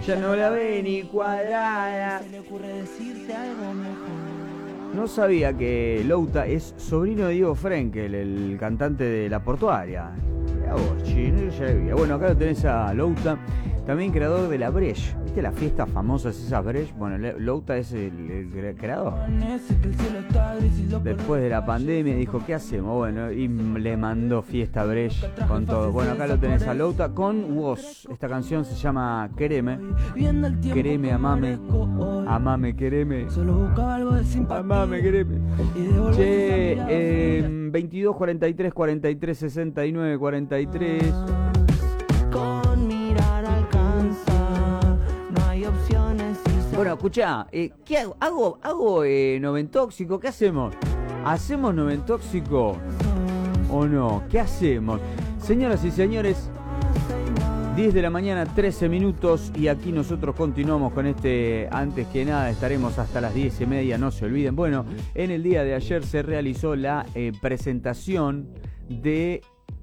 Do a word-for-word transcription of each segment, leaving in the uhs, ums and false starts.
Ya no la ve ni cuadrada. Se le ocurre decirte algo mejor. No sabía que Louta es sobrino de Diego Frenkel, el cantante de La Portuaria. Mirá vos, chino, ya lo vi. Bueno, acá lo tenés a Louta, también creador de la Breche. ¿Viste las fiestas famosas esas Breche? Bueno, Louta es el, el creador. Después de la pandemia dijo, ¿qué hacemos? Bueno, y le mandó fiesta Breche con todo. Bueno, acá lo tenés a Louta con Woz. Esta canción se llama Quereme. Quereme, amame. Amame, quereme. Amame, quereme. Che, eh, veintidós, cuarenta y tres, cuarenta y tres, sesenta y nueve, cuarenta y tres. Con mirar alcanza, no hay opciones. Si Bueno, escuchá, eh, ¿qué hago? ¿Hago, hago eh, Noventóxico? ¿Qué hacemos? ¿Hacemos Noventóxico o no? ¿Qué hacemos? Señoras y señores, diez de la mañana, trece minutos, y aquí nosotros continuamos con este Antes que Nada. Estaremos hasta las diez y media, no se olviden. Bueno, en el día de ayer se realizó la eh, presentación de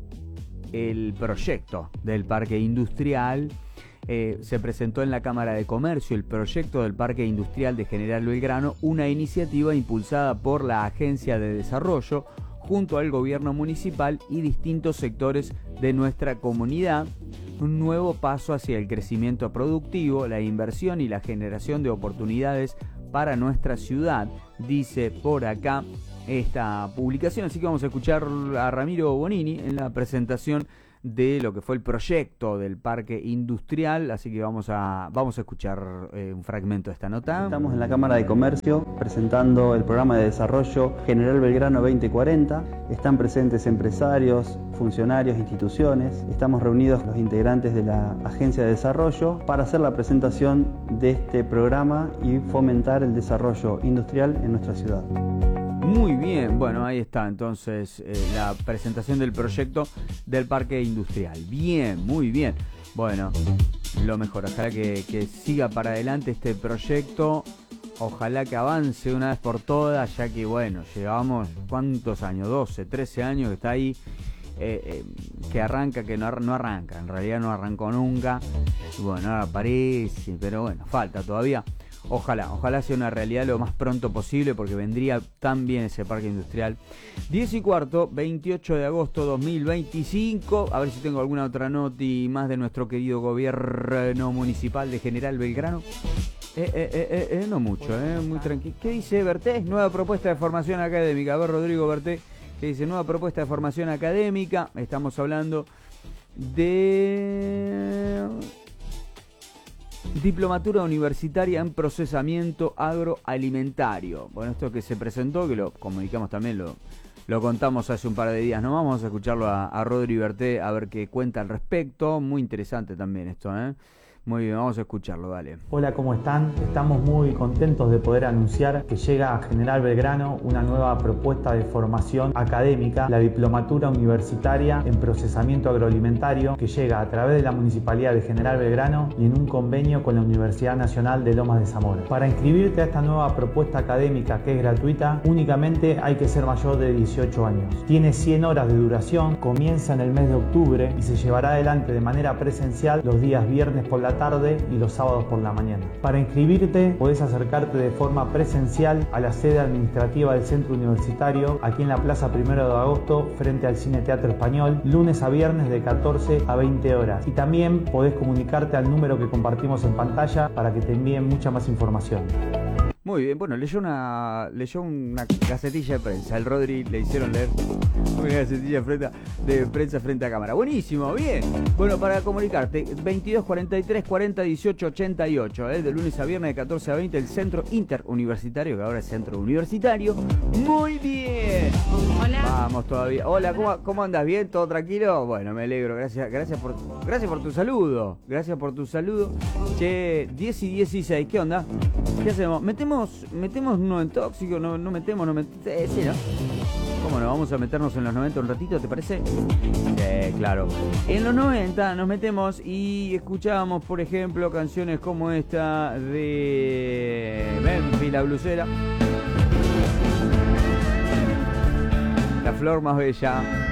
el proyecto del parque industrial. Eh, se presentó en la Cámara de Comercio el proyecto del Parque Industrial de General Belgrano, una iniciativa impulsada por la Agencia de Desarrollo junto al gobierno municipal y distintos sectores de nuestra comunidad. Un nuevo paso hacia el crecimiento productivo, la inversión y la generación de oportunidades para nuestra ciudad, dice por acá esta publicación. Así que vamos a escuchar a Ramiro Bonini en la presentación de lo que fue el proyecto del parque industrial, así que vamos a vamos a escuchar eh, un fragmento de esta nota. Estamos en la Cámara de Comercio presentando el programa de desarrollo General Belgrano veinte cuarenta. Están presentes empresarios, funcionarios, instituciones. Estamos reunidos los integrantes de la Agencia de Desarrollo para hacer la presentación de este programa y fomentar el desarrollo industrial en nuestra ciudad. Muy bien, bueno, ahí está entonces eh, la presentación del proyecto del parque industrial. Bien, muy bien. Bueno, lo mejor, ojalá que, que siga para adelante este proyecto, ojalá que avance una vez por todas, ya que bueno, llevamos ¿cuántos años? doce, trece años que está ahí, eh, eh, que arranca, que no, no arranca, en realidad no arrancó nunca. Y bueno, ahora aparece, pero bueno, falta todavía. Ojalá, ojalá sea una realidad lo más pronto posible, porque vendría tan bien ese parque industrial. diez y cuarto, veintiocho de agosto dos mil veinticinco. A ver si tengo alguna otra noti más de nuestro querido gobierno municipal de General Belgrano. Eh, eh, eh, eh, eh no mucho, eh, muy tranquilo. ¿Qué dice Berté? Nueva propuesta de formación académica. A ver, Rodrigo Berté, que dice nueva propuesta de formación académica. Estamos hablando de Diplomatura Universitaria en Procesamiento Agroalimentario. Bueno, esto que se presentó, que lo comunicamos también, lo, lo contamos hace un par de días. No vamos a escucharlo a, a Rodri Berté a ver qué cuenta al respecto. Muy interesante también esto, ¿eh? Muy bien, vamos a escucharlo, dale. Hola, ¿cómo están? Estamos muy contentos de poder anunciar que llega a General Belgrano una nueva propuesta de formación académica, la Diplomatura Universitaria en Procesamiento Agroalimentario, que llega a través de la Municipalidad de General Belgrano y en un convenio con la Universidad Nacional de Lomas de Zamora. Para inscribirte a esta nueva propuesta académica, que es gratuita, únicamente hay que ser mayor de dieciocho años. Tiene cien horas de duración, comienza en el mes de octubre y se llevará adelante de manera presencial los días viernes por la tarde y los sábados por la mañana. Para inscribirte podés acercarte de forma presencial a la sede administrativa del centro universitario, aquí en la Plaza Primero de Agosto, frente al Cine Teatro Español, lunes a viernes de catorce a veinte horas. Y también podés comunicarte al número que compartimos en pantalla para que te envíen mucha más información. Muy bien, bueno, leyó una leyó una gacetilla de prensa. El Rodri le hicieron leer una gacetilla frente, de prensa frente a cámara. Buenísimo, bien. Bueno, para comunicarte, veintidós, cuarenta y tres, cuarenta, dieciocho, ochenta y ocho, ¿eh? De lunes a viernes de catorce a veinte, el Centro Interuniversitario, que ahora es Centro Universitario. Muy bien. Hola. Vamos todavía. Hola, ¿cómo, cómo andas? ¿Bien? ¿Todo tranquilo? Bueno, me alegro. Gracias, gracias por, gracias por tu saludo. Gracias por tu saludo. Che, diez y dieciséis, ¿qué onda? ¿Qué hacemos? ¿Metemos, metemos uno en tóxico? ¿No, no metemos? No metemos? Eh, sí, ¿no? ¿Cómo no? Vamos a meternos en los noventa un ratito, ¿te parece? Sí, claro. En los noventa nos metemos y escuchábamos, por ejemplo, canciones como esta de Memphis, la blusera. La flor más bella.